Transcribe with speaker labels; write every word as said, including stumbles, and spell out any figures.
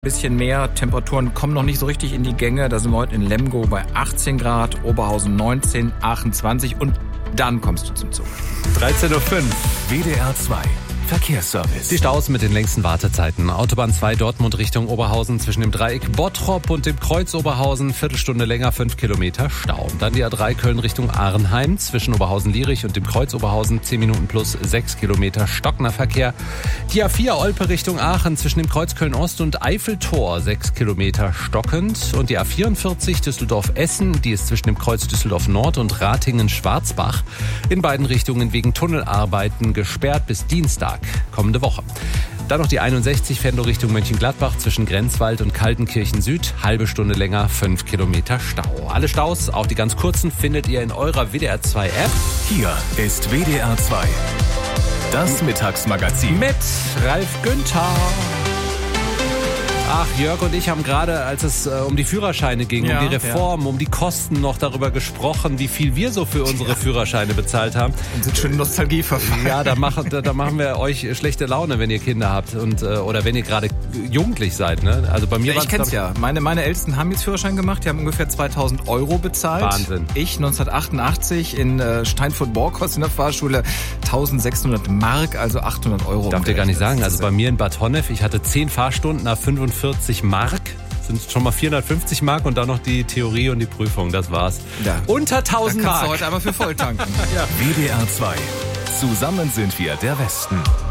Speaker 1: Bisschen mehr, Temperaturen kommen noch nicht so richtig in die Gänge. Da sind wir heute in Lemgo bei achtzehn Grad, Oberhausen neunzehn, Aachen zwanzig und dann kommst du zum Zug.
Speaker 2: dreizehn Uhr fünf.
Speaker 3: W D R zwei Verkehrsservice.
Speaker 2: Die Staus mit den längsten Wartezeiten. Autobahn zwei Dortmund Richtung Oberhausen zwischen dem Dreieck Bottrop und dem Kreuz Oberhausen. Viertelstunde länger, fünf Kilometer Stau. Dann die A drei Köln Richtung Arnheim zwischen Oberhausen-Lierich und dem Kreuz Oberhausen. zehn Minuten plus sechs Kilometer stockender Verkehr. Die A vier Olpe Richtung Aachen zwischen dem Kreuz Köln-Ost und Eiffeltor. sechs Kilometer stockend. Und die A vierundvierzig Düsseldorf-Essen. Die ist zwischen dem Kreuz Düsseldorf-Nord und Ratingen-Schwarzbach. In beiden Richtungen wegen Tunnelarbeiten gesperrt bis Dienstag. Kommende Woche. Dann noch die einundsechzig Venlo Richtung Mönchengladbach zwischen Grenzwald und Kaltenkirchen Süd. Halbe Stunde länger, fünf Kilometer Stau. Alle Staus, auch die ganz kurzen, findet ihr in eurer W D R zwei App.
Speaker 3: Hier ist W D R zwei. Das Mittagsmagazin.
Speaker 2: Mit Ralf Günther. Ach, Jörg und ich haben gerade, als es äh, um die Führerscheine ging,
Speaker 1: ja,
Speaker 2: um die Reform, ja. um die Kosten noch darüber gesprochen, wie viel wir so für unsere ja. Führerscheine bezahlt haben.
Speaker 1: Und sind schön Nostalgie verfallen.
Speaker 2: Ja, da machen, da, da machen wir euch schlechte Laune, wenn ihr Kinder habt und äh, oder wenn ihr gerade jugendlich seid. Ne? Also bei mir
Speaker 1: ja, ich kenn's ja. Meine, meine Ältesten haben jetzt Führerschein gemacht. Die haben ungefähr zweitausend Euro bezahlt.
Speaker 2: Wahnsinn.
Speaker 1: Ich neunzehnhundertachtundachtzig in äh, Steinfurt-Borkhorst in der Fahrschule eintausendsechshundert Mark, also achthundert Euro.
Speaker 2: Darf dir gar nicht sagen. Also bei mir in Bad Honnef, ich hatte zehn Fahrstunden nach fünfundvierzig Mark. Sind schon mal vierhundertfünfzig Mark und dann noch die Theorie und die Prüfung. Das war's.
Speaker 1: Ja.
Speaker 2: Unter tausend
Speaker 1: da kannst
Speaker 2: Mark.
Speaker 1: Du heute aber für voll tanken.
Speaker 3: ja. W D R zwei. Zusammen sind wir der Westen.